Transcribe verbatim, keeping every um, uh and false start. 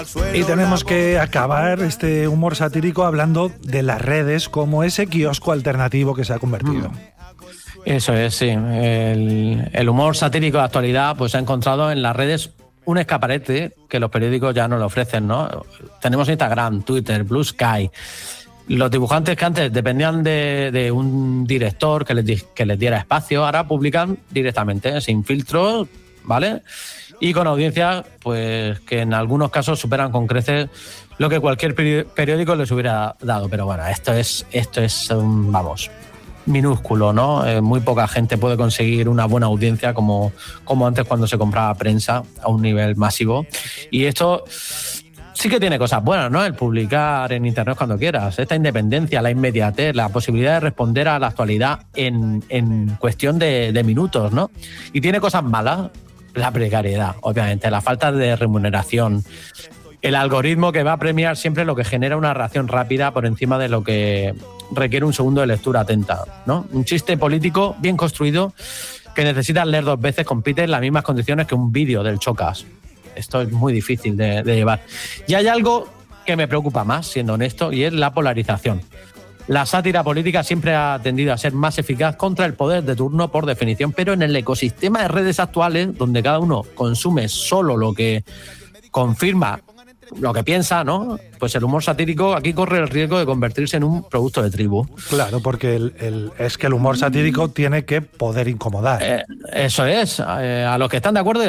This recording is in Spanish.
Y tenemos que acabar este humor satírico hablando de las redes como ese kiosco alternativo que se ha convertido. Mm. Eso es, sí. El, el humor satírico de actualidad pues ha encontrado en las redes un escaparate que los periódicos ya no le ofrecen, ¿no? Tenemos Instagram, Twitter, Blue Sky. Los dibujantes que antes dependían de, de un director que les, que les diera espacio, ahora publican directamente, sin filtros, ¿vale? Y con audiencias pues, que en algunos casos superan con creces lo que cualquier periódico les hubiera dado. Pero bueno, esto es, esto es um, vamos, minúsculo, ¿no? Eh, muy poca gente puede conseguir una buena audiencia como, como antes cuando se compraba prensa a un nivel masivo. Y esto sí que tiene cosas buenas, ¿no? El publicar en internet cuando quieras, esta independencia, la inmediatez, la posibilidad de responder a la actualidad en, en cuestión de, de minutos, ¿no? Y tiene cosas malas, la precariedad, obviamente, la falta de remuneración, el algoritmo que va a premiar siempre lo que genera una reacción rápida por encima de lo que requiere un segundo de lectura atenta, ¿no? Un chiste político bien construido que necesitas leer dos veces compite en las mismas condiciones que un vídeo del Chocas. Esto es muy difícil de, de llevar. Y hay algo que me preocupa más, siendo honesto, y es la polarización. La sátira política siempre ha tendido a ser más eficaz contra el poder de turno por definición, pero en el ecosistema de redes actuales, donde cada uno consume solo lo que confirma lo que piensa, ¿no? Pues el humor satírico aquí corre el riesgo de convertirse en un producto de tribu. Claro, porque el, el, es que el humor satírico tiene que poder incomodar. Eh, eso es, eh, a los que están de acuerdo y